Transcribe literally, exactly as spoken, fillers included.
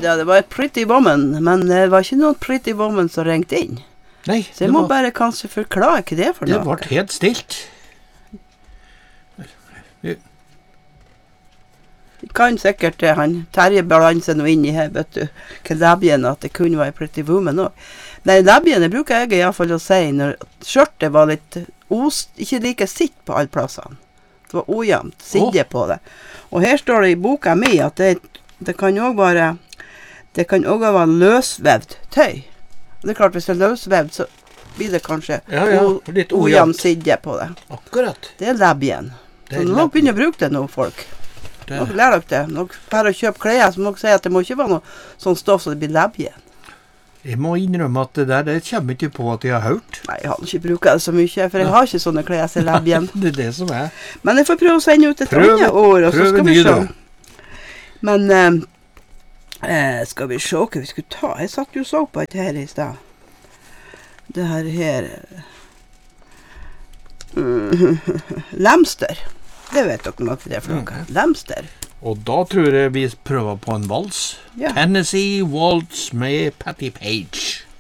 Ja, det var et pretty woman, men det var ikke noen pretty woman som ringte inn. Nei. Så jeg må var, bare kanskje forklare hva det er for det noe. Det ble helt stilt. Vi kan sikkert, han Terje balanser noe inn i her, vet du, hva labien at det kunne være pretty woman også. Nei, labien, det bruker jeg i hvert fall å si, når skjørtet var litt os, ikke like sitt på alle plassene. Det var ojevnt, sidde oh. på det. Og her står det i boka mi at det, det kan også være, det kan også være løsvevd tøy. Det er klart, hvis det er løsvevd, så blir det kanskje ja, ja, litt ojevnt sidde på det. Akkurat. Det er labien. Så nå begynner å bruke det nå, folk. Det. Nå lærer dere det. Nå bare å kjøpe klær, så må dere si at det må ikke være noe sånn stoff så det blir labien. Jeg må innrømme at det der, det kommer ikke på at jeg har hørt. Nei, jeg har ikke brukt det så mye, for jeg har ikke sånne klær som labien. Det er det som er. Men jeg får prøve å sende ut et annet år, og så skal vi se. Men, eh, eh, skal vi se hva vi skulle ta. Jeg satt jo så på et her i sted. Det her her. Mm, lemster. Det vet dere nok det er for noe. Lemster. Og da tror jeg vi prøver på en vals. Ja. Tennessee Waltz med Patti Page.